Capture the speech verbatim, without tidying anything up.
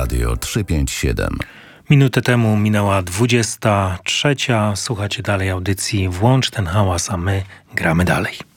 Radio trzysta pięćdziesiąt siedem. Minutę temu minęła dwudziesta trzecia. Słuchacie dalej audycji Włącz ten hałas, a my gramy dalej.